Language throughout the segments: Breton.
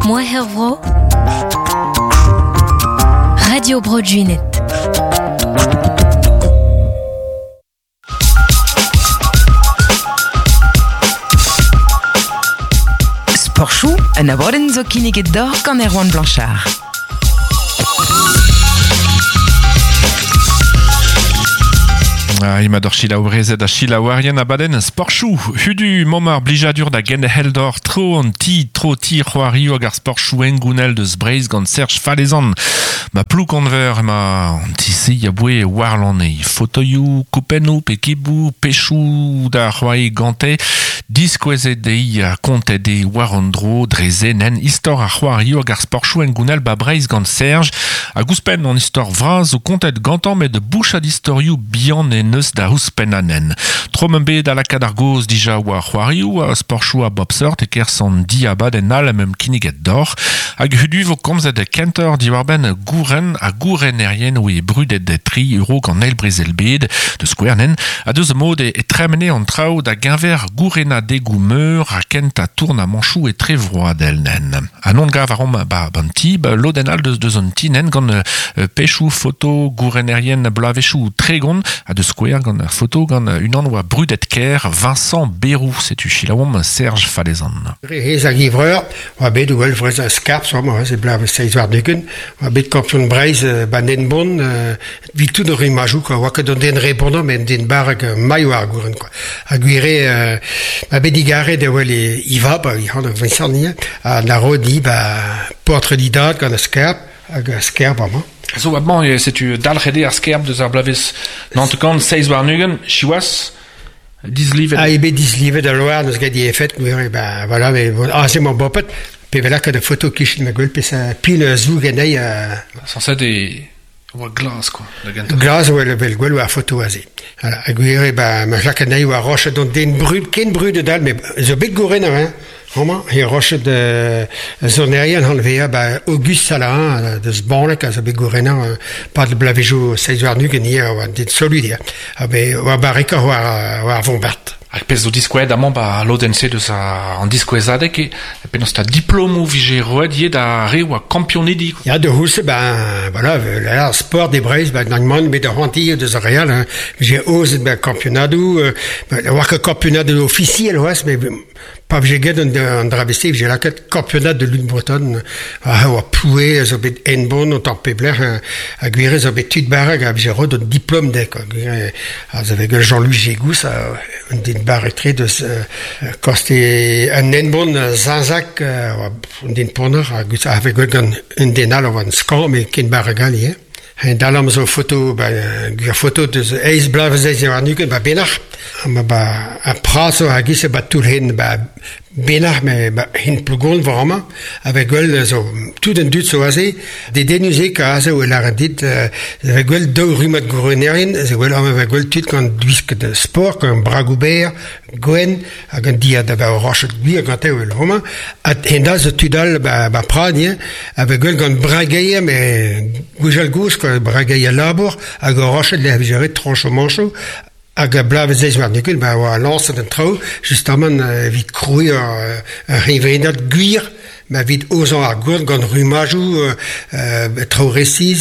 Moi Hervro Radio Broadjunet. Sporchou, un aboren zo kinniget d'or gant Erwan Blanchard. Ima d'or chilaourezet a chilaouarien a baden sporchou. Hudu momar blijadur da genehel-dor tro ti c'hoario hag ar sporchou engounel deus breiz gant Serge Falezan. Ma plouk anver ma antisi a boe warlan e fotoiou, koupenou, pekibou, pechou da c'hoae gante, diskouezet dei a kontet de warandro drezen en istor a c'hoario hag ar sporchou engounel ba breiz gant Serge, a gouspen an istor vraz o kontet gantan met de boucha d'istorioù bihan en neus da ouspen anen. Tromembe da lakad ar goz dija oa c'hoarioù a sporchou a bobsort e kersan di abad en al mem kinniget d'or, hag hudu vo komzet e kentor di warben gouren a gourenerien oe brudet de 3 euro gant eil brezelbed de skouernen, a deus mod e tremene an trao da genver gourena degou meur a kent a tourn a manchou e tre vroadel nen. Anon gav arom ba banti, loden al deus an tinen gant pechou, foto, gourenerien blavechou tregon a deus skouer gant ar foto gant unan oa brudet ker Vincent Berou, setu chilaouam Serge Falezan. Hez a givreur, oa bet ouel vrez a skarp, se blav 6 war duken, oa bet kampion breiz ba nenbon, vitout no rimajou, oa ket an den rebono, men den barag mai war gouren. A gwire, a bet digare de ouel iva, i c'han Vincent ni, a naro di, portre di dad gant a skarp, hag a skarp amañ. So, bon, setu dalc'hede ar skerb deus ar blavez nantekant 6 war nugen, chiwas, dislivet. Ebe dislivet a loar, neus gadi efet, voilà, se man bopet, pe vela kad a foto kichin ma gwell, pe sa pil zou genei a... Sanset oa glas, quoi. Glas oa vel gwell oa foto a ze. A gwire, ma jakanei oa roche don den brud, ken brud dal, me zo bet gouren a he roche de zonerien han vea Auguste Salahin deus banlek a zo bet gourenan pa de blavejou 6 war nugen hier oa den solud oa barika oa vombart. Hag pez zo diskouet amant lodense deus an diskouezadek e penaos ta diplomou vije roed ye da re oa kampionedi. Ya de house, voilà, la sport de breiz, nagman met da hanti deus a real, j'ai osé kampionadou, oa ka kampionadou officiel oas, mais pa vije get an drabeste, vije laket kampionat de lutte bretonne, oa ploué, zo bet enbon, o tamm pebler, a gwire zo bet tud barag, a vije rod o diplom dek, a zo vegel Jean-Louis Gégous, un den barretre deus koste un enbon zanzak, den ponner, a vegel gant un denal oa an skan, me ken barregal ie. En dalam zo foto, gwir foto deus eiz blavez war nuken, benach, a prazo a gise toulhen, benach, me hin plougon vrama, avec gwell zo tout en dut zo aze, de denuze ka aze ou el dit, avec gwell dou rumat gourenerien, avec gwell tout gant duisk de sport, gant Bragoubert, Gwen, gant dia da rochet gwir gant eo el roma, at henda zo tudal pradien, avec gwell gant Bragaia, me goujal gous, Bragaia labour, hag rochet le avigeret trancho mancho, hag blavez eiz war nuken, oa lancet an trao, justement vit kroui ar rivenat gwir, vit ozan ar gourd gant rumajou, trao resiz,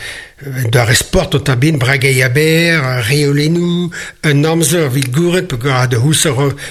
da sport o tabin Bragaia ber, reolenou, un amzer vit gouret, pe gara de housser,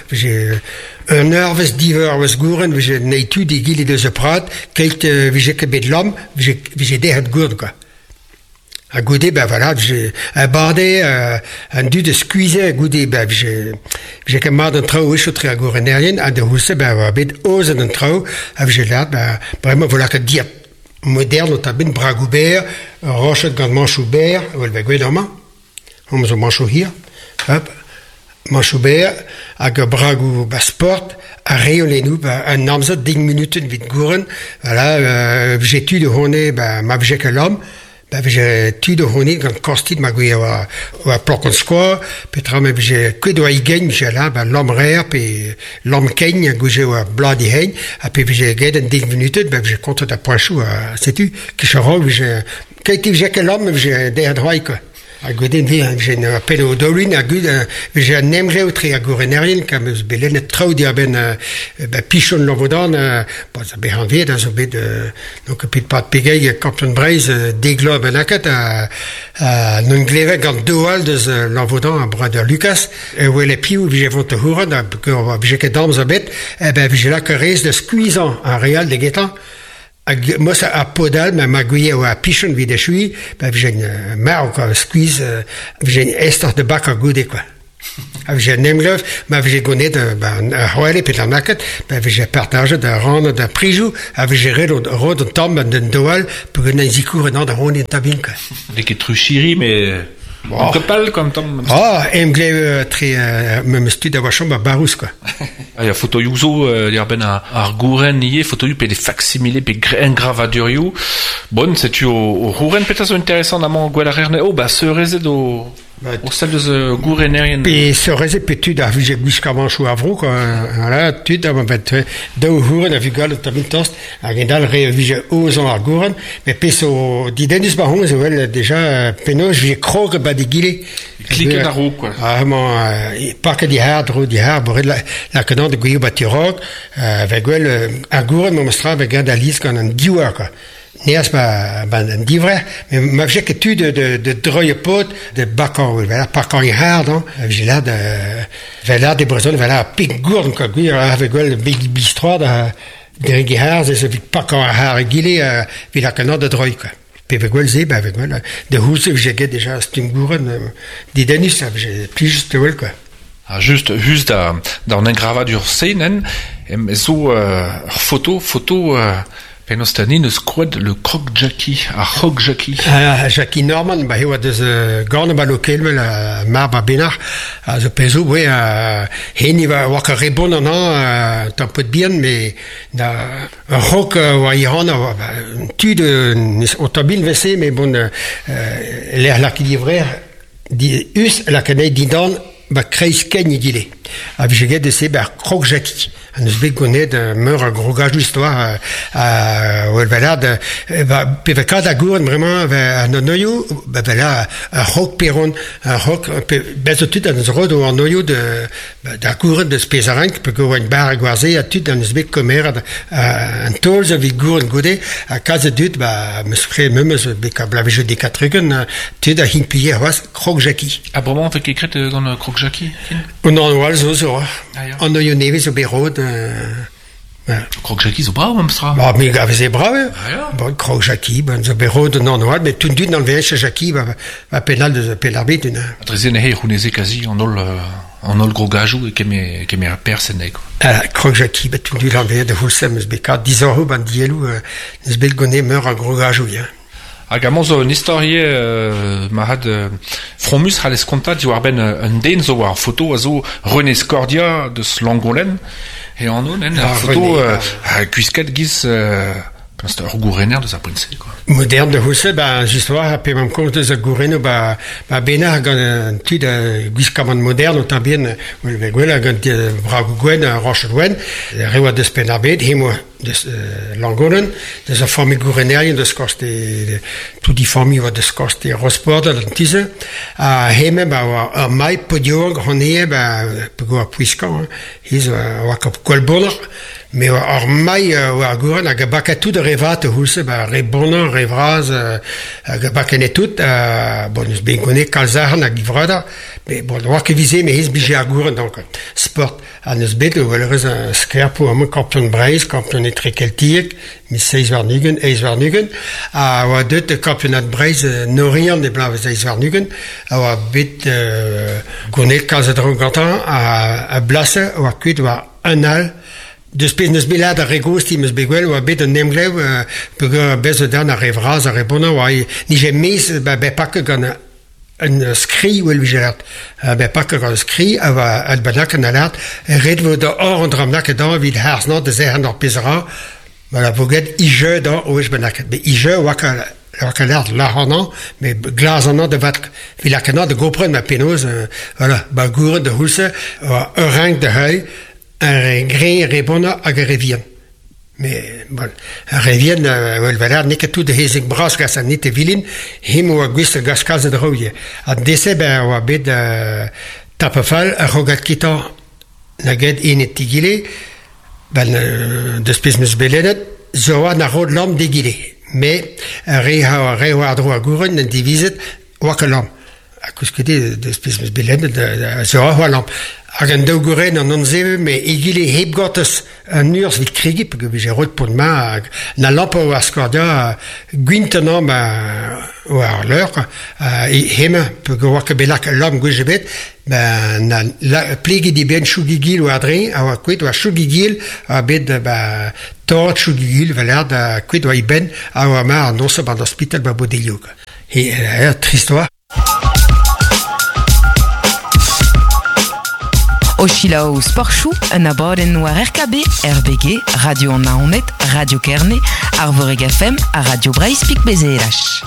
un eurvez diver vez gouren, vije neitu di gili deus a prat, kelt vije kebet lam, vije dehet gourd, quoi. A goude, voilà, a barde, an dud eus skuize, a goude, vije ket mat an trao eo tre a gourenerien, a de housse, bet ozen an trao, a vije lat, bremañ vola ket diat moderne, o tabin Bragoubert, rochet gant Manchoubert, oel vegwet amañ, zo Manchou hir, hop, Manchoubert, hag Bragou sport, a reolenou, un amzot 10 minuten vit gouren, voilà, vije tu de hone, ma vije ket l'homme, vije tud o honi gant kostit ma gwe oa plokon skoa, petra me vije kwe doa igen, vije la, l'om rer, pe l'om keigne, gwe oa bladi hein, a pe vije get en 10 minutet, vije kontot a poinchou, setu, kisharo, vije, kaiti vije ke l'om, vije dead roi, quoi. a goudenn j'ai une peine au dolin a j'ai un emre au tri a gourenerien comme belen trau dia ben pichon l'envodan bon ça ben envie dans ce bed donc pit pas pegay campion Braise des globes nakat a non gleve gant doal de l'envodan a brother Lucas et où les piou j'ai vont te huron que j'ai que dans a bête ben j'ai la caresse de squeezant un réal de guetan. Moi, ça a podal, mais ma gouille ou à pichon vide de chui, ben, j'ai une marque, squeeze, j'ai une estor de bac à goûter, quoi. J'ai un emglove, mais j'ai gonné de, un royal et puis la market, ben, j'ai partagé de rendre d'un prijou, avec géré le rôle de tombe d'un doal, pour que n'aille court dans de ronde et tabine, quoi. Des qui truchiri, mais, un copal, comme tom. Emglove, très, même style d'avoir chambre, barous, quoi. Il y a photo yuzo, il y a ben à gouren nié, photo yu, pe des facsimilés, pe engravadur yu. Bon, c'est-tu au gouren, peut-être intéressant d'amant gualarerne, oh, bah, ce réseau au stade de ce gourenerien. Et ce réseau, peut-être, à j'ai jusqu'avant chou avro, quoi. Voilà, tu d'avant, de gouren, à vugal, de tabine tost, à gendal, révige aux en à gouren, mais peso, d'idénis bahon, c'est déjà, péno, j'ai croque, bah, des guilets. Clique na roue, quoi. Ah, pas que des hard, la canon de Guillaume Batirok, avec un gouren, mon mostra, avec un d'Alice, quand un diwa, quoi. Néas, un divre, mais ma j'ai que tu de droye pote, de bacan, voilà, par quand il hard, hein. J'ai l'air des bresons, voilà, pic gourde, quoi, avec le big bistro, de Rigihard, et ce pas quand hard, guilé, puis la canon de droye, quoi. Puis avec le zeb, avec moi, de housse, j'ai déjà, c'est une gouren, des denus, j'ai plus juste, quoi. Ah, juste dans un gravadur seinen, et so, photo, penostani ne squad le croque Jackie, à Rock Jackie. Jackie Norman, bah, il y a des grandes baloquelles, la marbre à Bénard, à ce peso, oui, il va avoir un rebond, non, tant peu de bien, mais, un rock, ou à Iran, tu de, automobile WC, mais bon, l'air qui livrait, la canette d'Idan, bah, kreis ken yidile. Avec j'ai de ces, bah, croque Jackie. Nous bégonnet de meurt un gros gage d'histoire où elle va là de puis avec cada gourde vraiment un noyau là un rock peron un rock ben tout dans une road ou un noyau de gourde de spesarin que peut une barre guazée à tout dans une bec commer un tools avec gourde godé à casa dut me serait même ce bec avec je des quatre rugen tu da himpier was croque Jackie. Ah vraiment fait écrit dans le croque Jackie. Non walzo un noyau nevis au bureau Croque Jackie, c'est bravo, même ça. Bah, mais c'est bravo. Bon, Croque Jackie, ben, ce bureau de non-noir, mais tout d'une dans le VH Jackie, va pénal de pélarbitre, une. Adressé, n'est, rounésé quasi, on a le gros gajou, et qui m'est père, c'est n'est, quoi. Ah, Croque Jackie, ben, tout d'une dans le VH de Hulsem, ce bécat, 10 euros, ben, dielou, ce belgonné meurt un gros gajou, hein. Agamos un historie mahad fromus hales conta di war ben un den zo war photo a zo René Scordia de Slangolen et en on a photo cuisquet giz c'est un gouverner de sa princesse, quoi. Moderne de Husse, bah, justement, après même compte de ce gouverner, bah, Bénard, tu de Guiscaman moderne, autant bien, Gwen, Bragouwen, Roche-Gwen, Rewa de Spenabed, Himo de Langolen, de sa famille gouverner, de ce coste, tout dit famille, de ce coste, Rosport, de l'Antise, à Heme, bah, un maï, Podiog, Honé, bah, pour Puiscan, ils ont Colbonner, mais or mai a gouren a gabaka tout de revat hulse ba rebonan revraz a gabaka tout bon nous bengoné kalzarn a givrada mais bon voir que viser mais is bige a gouren donc sport a nous bet ou alors un sker pour un campion Braise campion trikeltiek mais 6 varnugen a wa deux campionnat Braise norian des blancs 6 varnugen a bet goné kalzadron gantan a blasse ou a cuit wa anal de spes belad a regosti meus beguel ou bet un nemglev pour bez dan a revraz a rebona ou ni j'ai mis ba pas que gana un scri ou el vigelat ba pas que gana scri ava ad banak an alert red vo da or en dramnak dan vid hars not de zehen or pesera voilà voget ije dan o es banak be ije waka alert la hanan mais glas an de vat vilakana de gopren ma penos voilà ba gour de hulse un rang de hay un gré répondant à Grévien. Mais bon, revient wel valer nek tout de hezek bras gas an nete vilin him o gwist gas kaze de roye a dese ben o bet tapafal a rogat kita naged in tigile ben de spesmus belenet zo na rod lam de gile mais re dro a gouren en diviset wakalam a kuskede de spesmus belenet zo lam hag an daou gouren an anzeve, me egile heb gottes an urs vid krigi, pege vije rot pou ma na lampa o askordia gwintanam o ar leur, hema, pege wak belak lam gwejebet, na plege di ben chougigil o adre, a oa kwet oa chougigil, a bet torot chougigil, valer da kwet oa iben, a oa ma an onsa ban hospital ba bodelio. Tristoa. Oshilao Sporchou, un aborden war RKB, RBG, Radio Naonet, Radio Kerne, Arvoreg FM, à Radio Braille-Speak BZLH.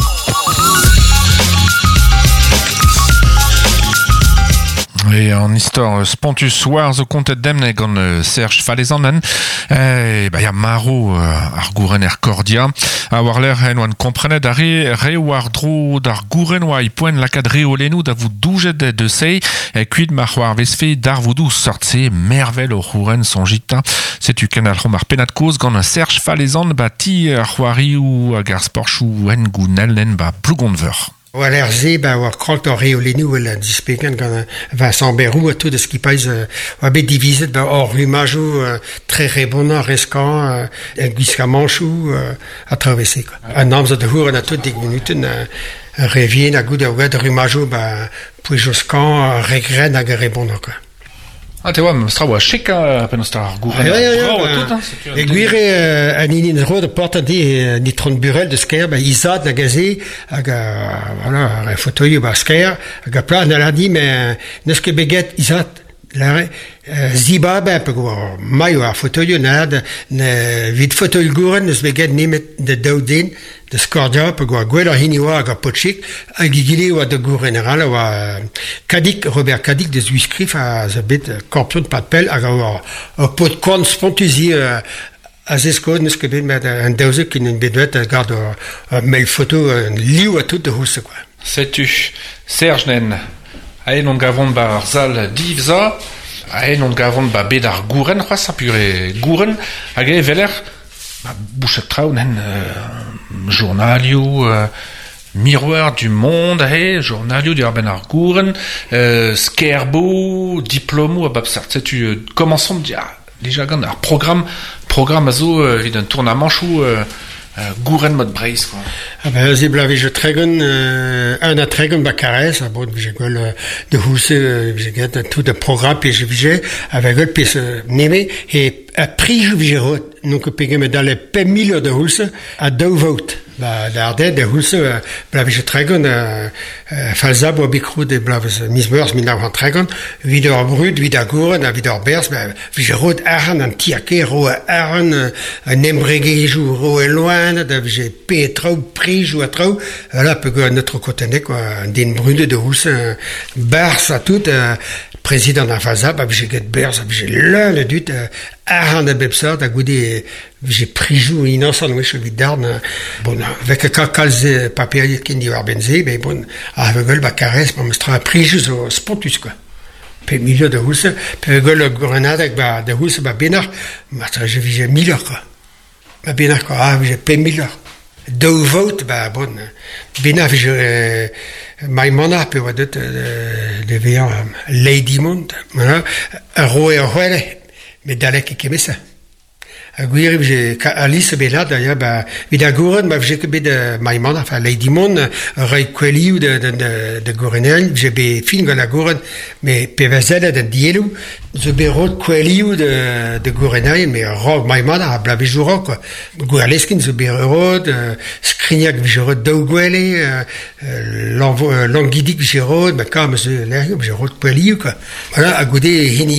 Et en histoire spontus war zo kontet demne gant Serge Falezanen ya maro ar gouren Cordia a war l'er en oan komprenet a re war dro d'ar gouren oa poen lakad reolenou da vous doujet de sei kuit mar war vesfe dar voudou sortse mervel o gouren son jita setu kenal rom ar penat koz gant Serge Falezan ti ar c'hoari ou a gar sporchou en gounel nen plougonver. Ou alerze, war kralt ar reolenou wel dispegen gant Vincent Berrou a tout de skipaiz oa bet divizet or rumajo tre rebona reskan gwiska manchou a travesse. An amzo de houren a tout deg minuten revien a gout a oad rumajo pouejoskan regren hag rebona. Ah, te oa, stra oa cheka pen osta ar gouren. E gwire an inin ro de porta ni tron burel de sker, izad na gaze, hag voilà, ar fotoio sker, hag a pla an aladi, mais neus ket beget izad, ziba, pe go maio ar fotoio nad, vid fotoio gouren, neus beget nemet de daouden, de skordia, pe go a gwell ar hini oa hag a potchik, hag igile oa de gouren eral, oa Kadik, Robert Kadik, de Zuiskrif, a zabet korpion pat pel, hag a pot kon spontuzi a zesko, neus ket bet an daouzek kin en bedwet a gard mail foto, liou a tout de housse, quoi. Setu, Serge nen, aen on gavon ar zal divza, aen on gavon bet ar gouren, c'hoaz a pure gouren, hag e veler, bouchet traoù nen journalio, Miroir du Monde, journalio du Arben ar gouren, skerbo, diplomo a babsart. Tu commençons de dire, déjà gant ar programme a zo vid un tourne a manchou gouren mod breiz, quoi. Ah ben, ze blave je tregon, un a tregon bakares, a bod vije gol de housse, vije get tout de programme, pe je vije, avec gol pe se neme, et a prij vije rot, donc pegem dans les pe mille de housse, a dou vote. D'ardet, de housse, blave je tregon, falzab o bikrou de blave mismeurs, min av an tregon, vid ur brud, vid ar gouren, vid ur bers, vije rot arren an tiake, ro arren, an embregejou, ro eloan, da vije pe trao, prij ou a trao, voilà, pe go notre côté, quoi, den brude de housse, bars a tout, président d'un falzab, vije get bers, vije le dut, arren da bepsar, da goude, vije prijou inosan wech vid darn, bon, avec kalze papier kin di war benze, mais bon, avegol bakares, bon, mestra prijou zo spontus, quoi. Pe milieu de housse, pe gol grenade de housse, benar, mestra je vije milieu, quoi. Benar, quoi, vije pe milieu. Dou vote, bon, benar vije maimana, pe oa deut de vean Lady Mont, voilà, ro e roele, mais dalek e kemesa. A gwir vije Alice Bella d'ailleurs vid a gouren vije ket bet maimana enfin Lady Mon rei kweliou de gourenel vije be fin gant a gouren mais pe vazel ad dielou ze be rot kweliou de gourenel mais ro maimana a blave jouro quoi gouerleskin ze be rot skriniak vije rot daou gwele langidik vije rot kam ze l'air vije rot kweliou quoi voilà a goude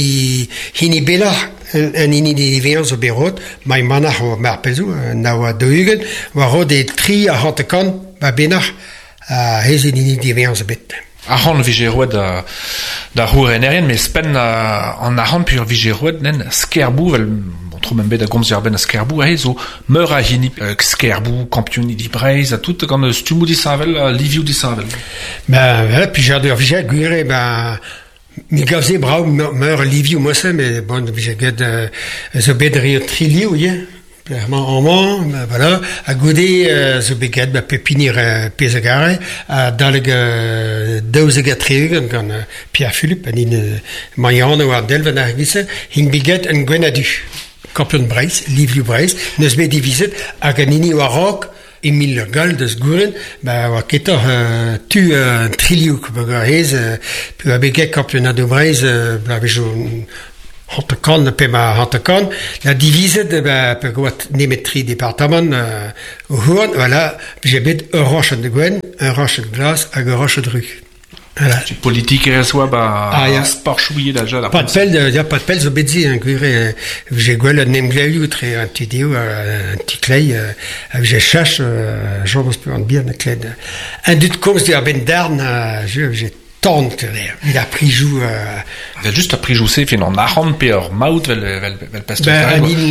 hini Bella un ini de veans o berot, mai manach o marpezou, na oa deugen, oa ro de tri a hantekan, benach, a hez un ini de veans o bet. A ran vije roed da houren erien, mais spen an a ran pur vije roed nen skerbou vel trop même da gomz ben a skerbou a zo meur a hini skerbou campioni di Breizh a tout gant stumu di savel liviu di savel. Ben voilà, puis j'ai déjà guiré mi gavze brau meur liviu mosse mais bon j'ai gade zo bedri triliu ye. Clairement, ben voilà, à goûter, ce béguet, ben, peut finir, pesagare, dans le, douze triugen, quand, Pierre Philippe, une, Mayan, ou Ardel, van Argisse, une béguet, un Gwenadu, campion Breizh, Liviu Breizh, ne se met divisé, à Ganini ou à Rock, Emile Gal de Sgouren, ben, ou à Ketor, tu, un triliu, puis à béguet, campionnat de Breizh, ben, Hantekan, pema Hantekan, la divise de pegoat nemetri département Huon, voilà, j'ai bet un roche de Gwen, un roche de glace, un roche de rue. Voilà. Politique et soit sparchouillé déjà la. Pas de pelle, y a pas de pelle, zo betzi, hein, guire, j'ai Gwen un nemgleu, très un petit déo, un petit clay, j'ai chache, j'en pense plus en bien, un clay. Un dut comme c'est ben darn, j'ai tant il a pris joue il a juste pris joue c'est fin en arran peor maut vel pastor Anini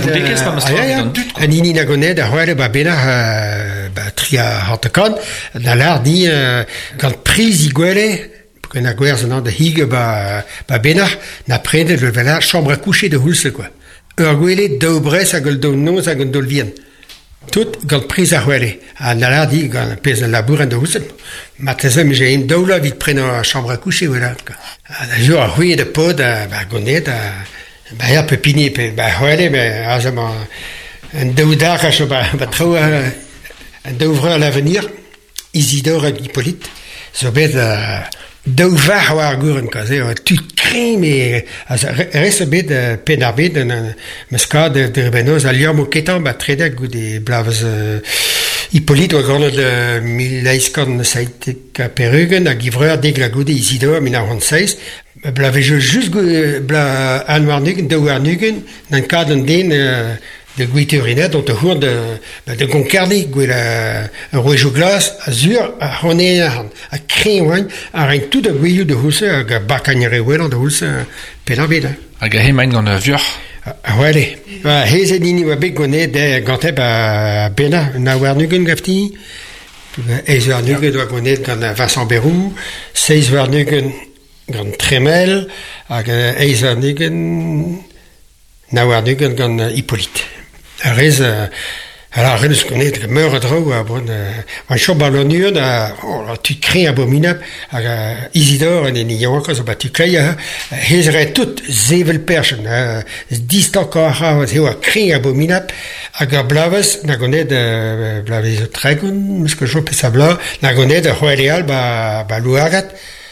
Nagoned a hoere ba bena ba tria Hantekan na lar di quand prise igwele pour na gwerz an de hige ba bena na prende le vela chambre à coucher de hulse quoi gwele do bres a gol do noz a gol do vien tout quand prise à hoere a na lar di quand pese labour en de hulse Matezem, j'ai une doula vite près la chambre à coucher, voilà. Un jour, à ruine de pod, gonet, y'a pépini, bah, ouais, mais, un douda, trop, un douvreur à l'avenir, Isidore Hippolyte, so bête, douva, à gouren, tu cries, mais, reste bête, pénarbé, mesca, de Rebenos, à Lyon, au Kétan, bah, très goût des blaves, Hippolyte o gant de milaiskan saitek a perugen a givreur deg la goude Isidore 1906 blave je just bla anwar nugen de war nugen nan kaden den de guiturinet dont hour de goncardi gwel a roejo glas a zur a honé a kreoin a rein tout de guiu de hulse a bakagnere welan de hulse penabeda a gahe main gant a viur. Wale. Heze nini wa bet gone de gante ba bena na war nugen gafti. Eiz war nugen doa gone gant Vincent Berrou, 16 war nugen gant Tremel, hag eiz war nugen na war nugen gant Hippolyte. Rez alors rez gone de meur dro a bon un chobalonur tu crées abominable Isidore en nion cause ba tu crées hezre tout zevel person distant encore he a créé abominable aga blaves na gone de blaves tregun parce que je peux sabla na gone de royal ba luagat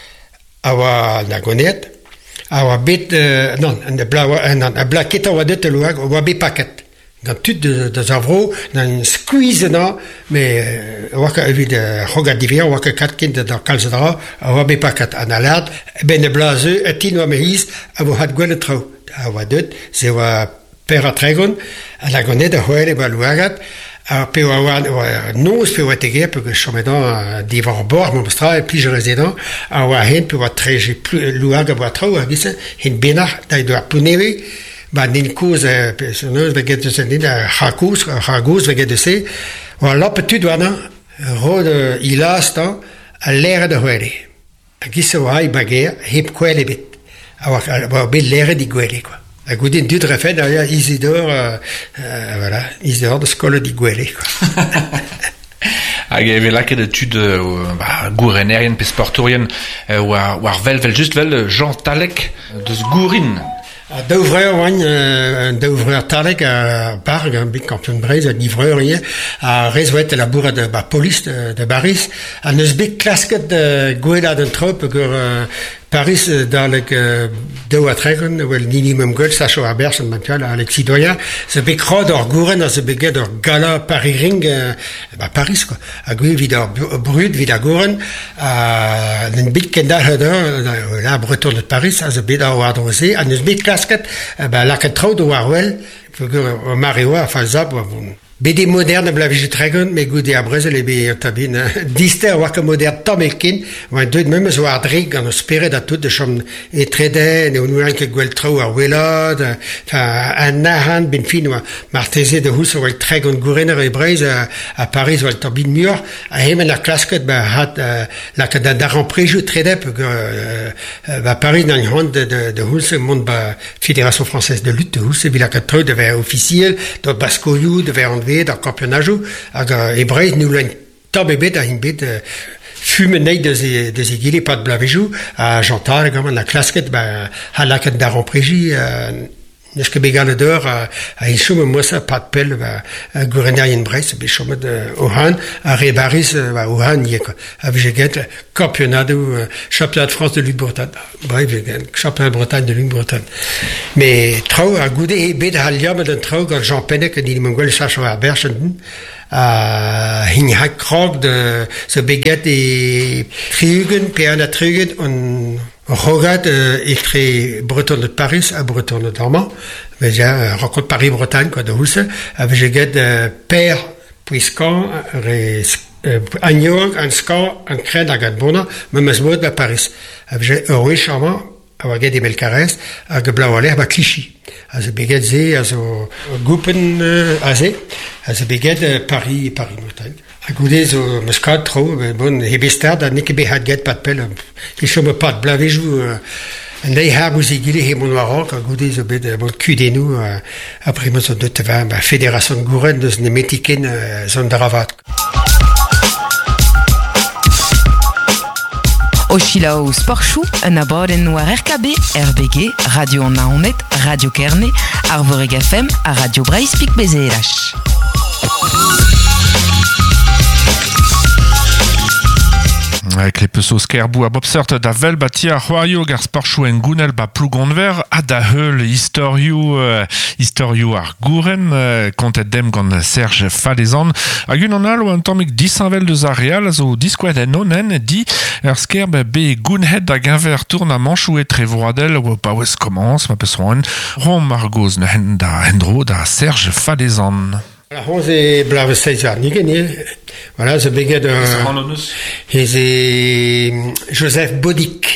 awa na gonet awa bit non de blawa na blaqueta wa de luag wa be paquet dans tout de zavro dans une squeeze non mais waka évid roga divien waka kat kind dans calzadra awa pakat analad ben blaze etino meis avo had gwel tro awa dut c'est wa pera tregon à la gonne de hoere baluagat a pe wa non se wa tege parce que chomedan divor bord mon stra et puis je résident awa hen pe wa treje plus luaga wa tro a gisse hin benach da do punevi ba nin cause personneuse veget de sen da hagous veget de se voilà petit douana rod ilasta a l'air de hoere a gisse wa i baguer hip kwele bit awa be l'air di gwele quoi a goudin du refait derrière Isidore voilà Isidore de scola di gwele quoi hag eve laket etud gourenerien pe sportorien war vel just vel Jean Talek deus gourin. D'ouvreur d'ouvreur Talek a Barg, un big campion de Breizh, a livreur hier, a rezouet la bourre de police de Baris, a neus big klasket de gwela d'un trop, Paris dans le deux à tregon ou le minimum goal Sacho Herbert en mental Alexis Doyen ce big rod or gouren ce big de gala Paris ring Paris quoi a gui vida brut vida gouren une big kenda la breton de Paris a ce big à adressé a une big casquette la que trop de Warwell o Mario a falzab, BD moderne blavije tregon, me goude a Brezel ebe tabin. Dister wak moderne tamelkin, oa deud memes o ardrig gant o speret a tout de chom etreden, eo nou anke gwell trao ar welad, an nahan ben fin oa marteze de hous oa tregon gourener e Brez a Paris oa tabin mur, a hemen ar klasket hat lak da ran prejou tredep ba Paris nan hant de hous mont ba Fédération Française de Lutte de hous e vilak a trao de ver officiel, do baskoiou, de ver dar campionajou hag e Brez nou l'en tab ebet a hinbet fumenei deus e gile pat blavejou a jantar gant a klasket ha laket da rampreji neske begal d'or a in chom mosa pat pel gourenarien Brez be chomet o han a rebariz o han ye a veget campionado championnat de France de lutte bretonne bref championnat de Bretagne de lutte bretonne mais trao a goude e bet a liam d'un trao gant Jean Pennec di mongol chacho ar berchen a hin hak krog de se beget e triugen pe an a triugen on Rogat écrit Breton de Paris à Breton de Dormant, mais j'ai rencontre Paris-Bretagne quoi de housse, avec j'ai père puisqu'on agnon un score un cred à Gadbona, même à de Paris, avec j'ai heureux charmant, avec des belles caresses, avec blaualer à Clichy, avec beget zé, avec Goupen azé, avec beget Paris-Bretagne. A goude zo muskat tro, bon, hebestard, a neke be had get pat pel, e chome pat blavejou, an dei har gouze gile he mon warok, a goude zo bet bon kudenou, apre mo zo deut va Fédération Gouren deus ne metiken zon dravat. O chilao sporchou, un abadenn war RKB, RBG, Radio Naonet, Radio Kerne, Arvoreg FM, a Radio Brailspik Bezeelach. Avec les pesos kerbou a bobsert da vel batia c'hoario gar sporchou en gounel ba plougonver a da heul historiou ar gouren kontet dem gant Serge Falezan hag unan al o an tammig disanvel deus ar real zo diskouet en onen di ur skerb be gounhet da gaver tourn a manchou e tre vroadel o pa oez komans ma peus roan rom ar goz da hendro da Serge Falezan. La onze blave 16 ans, voilà, ce beget c'est Joseph Bodic,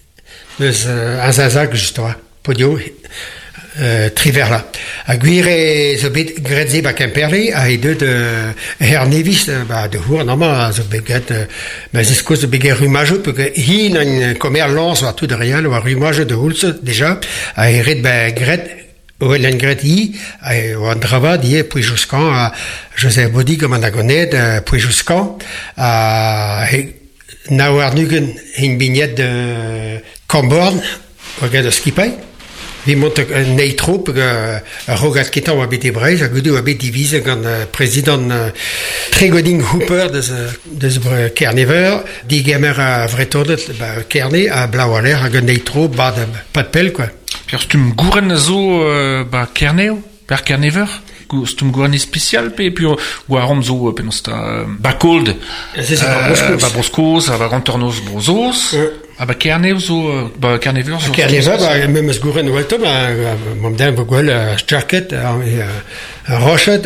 un zazak justement, podio, triverla. A guire ce bet gredze ba Kemperley a e deud Hernevis de hour normal ce beget mais c'est cause de beget rumajou parce que hin un commerce lance à tout de réel ou rumajou de Hulse déjà a eret ba gred o elen greti o an dravad ie pou jusqu'an a Joseph Bodic comme an agonet pou jusqu'an a na war nugen hin bignet de Comborn o gade skipay vi monte neitro rogat ketan oa bet Brez a goude oa bet divise gant président Tregoding Hooper deus Kernever di gamer a vretonet Kerne a blaualer a gant neitro bad pat pel quoi. Pierre, stum gouren zo Kerneo, per Kernever, stum gouren spécial pe puis ou arom zo penosta bakold, ba broskoz, ba rantornoz brozos, ba Kerneo zo Kernever zo. Kernever même ce gouren weltom mom den bogol jacket rochet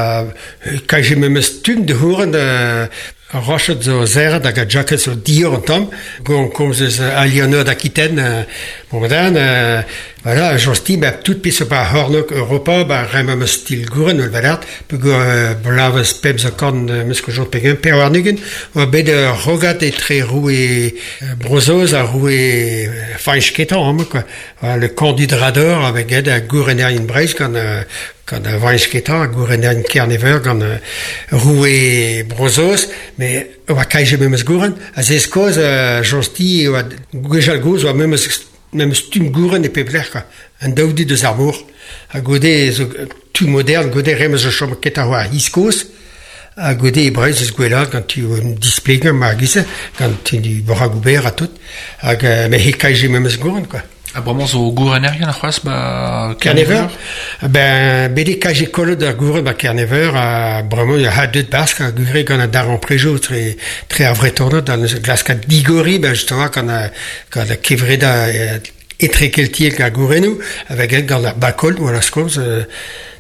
kaj même stum de horen rochet zo zer da jacket zo dior en tam gon komz alionor d'Aquitaine momentan voilà josti tout pisse par hornok Europa remem stil gouren ul valart pe blaves peps kon mesko jot pegen per warnugen o bet rogat et très roué brozos a roué feinschketan quoi le candidrador avec aide à gourenerien Brez quand Weinsketa, Gourenan Kernever, quand Roué Brozos, mais on va cacher même ce Gouren. À ces causes, Josti, Gouejal Gouz, ou même Stum Gouren et Pepler, quoi. Un daoudi de Zarmour. À Godé, tout moderne, Godé Remes de Chom Ketawa, Iskos. À Godé, Brez, ce Gouela, quand tu displays, quand tu Boragoubert à tout. Mais il cache même ce Gouren, quoi. Ah, vraiment, zo gourenerien, c'hoaz, Kernever? Ben, bede kaje kolod ar gouren Kernever, vraiment, il y a deux basques, gure gant a dar an prejo, très avretorno, dans le glaskat digori, justement, quand a kevreda etre keltiek ar gourenou, avec gant ar bakol, voilà, ce cause,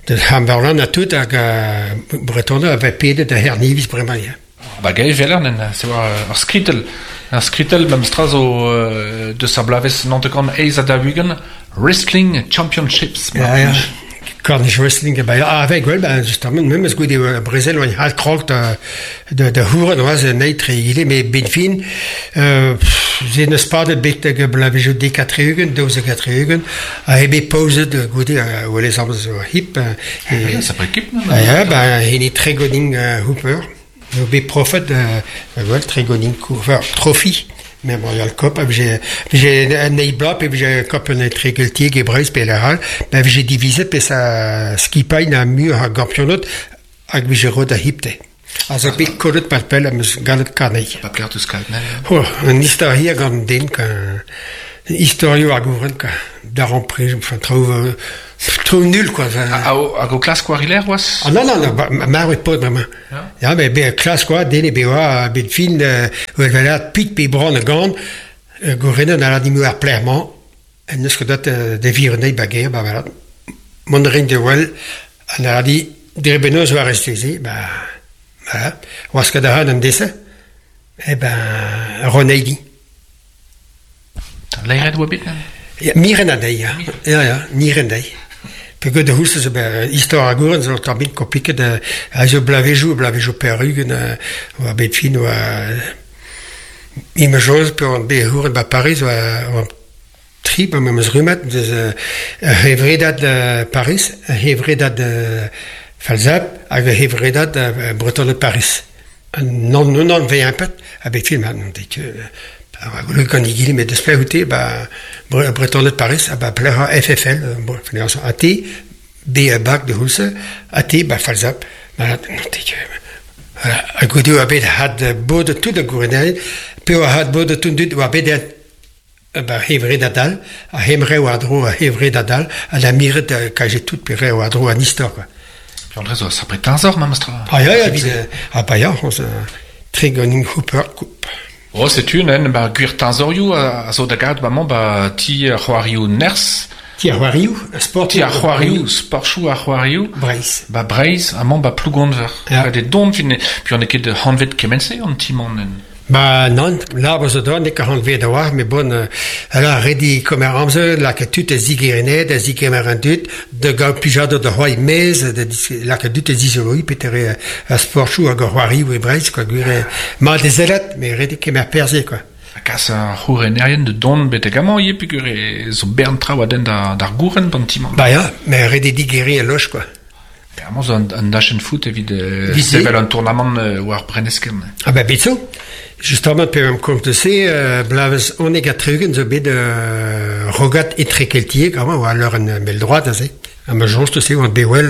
de Hamberland a tout, Breton avait payé de Hernivis, vraiment, ja. Ba gai velen, c'est ar skritel beim strazo de sa blaves nantekon eiz a da Wigan, Wrestling Championships. Ja. Cornish Wrestling, avec, justement, même ce que au Brésil, on a un croc de Huren, on a un être il est, mais bien fin, j'ai une spade de bête que j'avais joué des 4 Hugen, 4 Hugen, a été posé de goûter, où les hommes sont hip. Ça peut équipe, non? Il est très goding Hooper. J'ai profité de très goding Hooper trophy. Mais bon, il y a le cop, j'ai un neighbor, puis j'ai un cop, un trégueltier, qui est braise, puis là, j'ai divisé, puis ça, ski paille dans le mur, à Gampionnot, avec j'ai rodé à hipte. Also, ich bin kurz par pelle, mais gar nicht kann ich. Pas clair tout ce qu'il Oh, une histoire hier, quand den, histoire à gouverner, d'aron pris, je me trouve nul, quoi. A go classe quoi hilaire, was? Ah, non, mais pas vraiment. Ja, mais classe quoi, den, bewa, fin, où elle va pit, puis bronne, gant, gouverner, dans la dimouer plairement, et nous, ce que de virer, baguer, voilà. Mon ring de well, on a dit, des benos va rester ici, voilà. Ou est-ce que d'ailleurs, un dessin? Ronaldi. Leiret wabit, hein? Mirenadei, ja, Mirenadei. Puis que de hoes, histoire à gouren, c'est un peu compliqué de, je blavais jou perrugue, ou à Béfin, ou à, imagose, puis on béhour, Paris, ou à, trip, mais me rumet, hevredat de Paris, hevredat de Falzap, avec hevredat de Breton de Paris. Non, veille un peu, à Béfin, on dit que, le canigil, mais de se plaire, Breton de Paris, plaira FFL, AT, B, bac de Hulse, AT, Falzap, voilà, à Goudou, had beau de tout de Gournet, puis had beau de tout de Hevre d'Adal, à Hemre ou Adro, à Hevre d'Adal, à la mire de Cagé tout, puis ou Adro à Nistor, quoi. Puis André, ça prête 15 heures, même, on s'est très gonning Hooper coupe. Oh, c'est une, hein, guir tanzoriou, à Zodagad, ti Huariou Ners. Ti Huariou, sport. Ti Huariou, sportchou à Huariou. Brace. Brace, plus gondver. Des dons, puis on est que de Hanvet Kemense, on timon. Non, là, vous avez dit qu'on devait voir, mais bon, alors, ready comme Ramse, là, que tout est zigérné, des zigémerandut, de gars pijade de roi mais, là, que tout est zizoroi, peut-être, à sportchou, à Gorwari, ou Brace, quoi, mal des élettes, mais ready que m'a percé, quoi. Kas Hurenérien de don, betegamo, yé, puis que, so bern trawaden d'argouren, bon timon. Ja, mais ready digérer à loche, quoi. Moi, un dash foot, évidemment, c'est un tournament, ou à Brennesken. Bitso. Justement, puis on compte aussi, blaves, on est gatrugen, zo bed, rogat et trekeltier, comment, ou alors une belle droite, assez. À ma jonce, aussi, on bewell,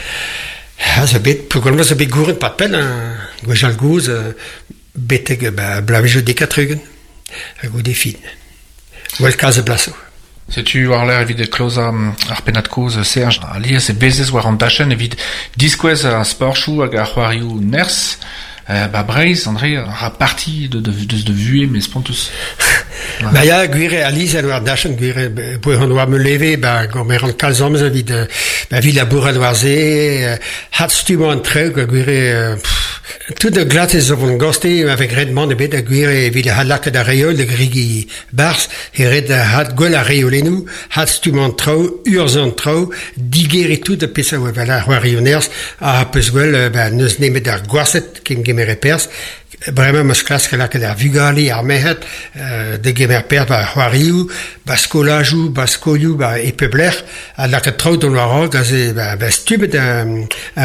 zo bed, pour qu'on zo bed gouren, pas de peine, gouejal gouz, beteg, blaves, je décatrugen, à goût des fines. Ou el case blasso. C'est-tu war l'air evit close ar penat cause Serge ali c'est bezes war an dachen evit disquez a sportchou hag ar c'hoarioù ners Braise, André, a parti de vuer, mais spontus. Ja, gwire Alice, elle war dachen, gwire, pour on doit me lever, gomer an kalzomz vid la bourre loisé, hatstu mo an treu, gwire, tout de glatt is of an goste, avec redmond, bet, gwire, vid la hadlak da reol, de grigi bars, et red had gwell a reolenou, hatstu mo an treu, urz an treu, digere tout de pesa ou la roarioners, a peus gwell, neus nemet ar gwasset, ken gemer pers, vraiment mas classe que là que la vugali armehet de gemer pers hoariou bascolajou bascoliou et peubler à la que trop dans la rogue stube d'un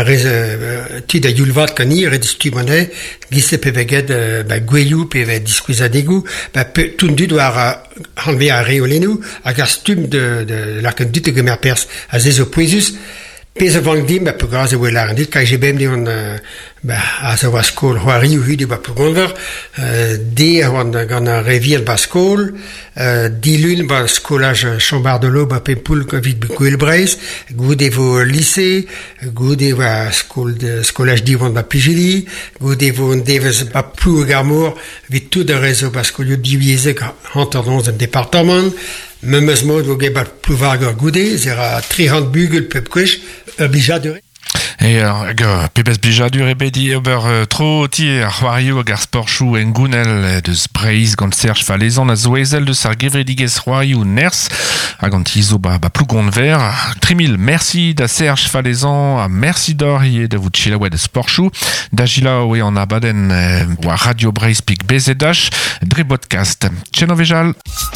ti de yulvat kanir et stubone gisse peveged gueliou peve discusa degu tout du doit enlever à réolenou à stube de la que dit de gemer pers à zezo poisus Pese van dim, pe graz e welar dit, kai je bem di on, a sa was skol hoari ou hudi ba gonver, de gant a revier ba skol, di lun ba skolaj chambar de l'eau ba pempoul vid gwell breiz, goude vo lycée, goude va skolaj divon ba pijili, goude vo devez ba plou garmour, vid tout de réseau ba skolio divieze hanterdons un département, Memesmo, vous avez plus vague goudé, c'est à 30 bugel, peu couche, bija de. Et pebes blijadur ebedi ober tro ti ar c'hoario hag ar sporchou en gounel deus Breizh gant Serge Falezan a zoezel deus ar gevredigez c'hoario ners hag an tizo plou gont ver. 3000 merci da Serge Falezan a merci d'or da vous tchilaouet de sporchou da gila oe an abaden war Radio Breizh Pik BZH dre podcast. Tchenovejal.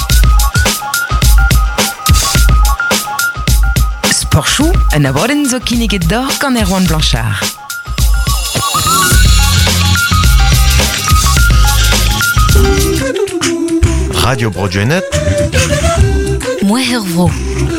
Sporchou, un aborden zo kinniget d'or gant Erwan Blanchard. Radio Broadway.net Moi Hervro.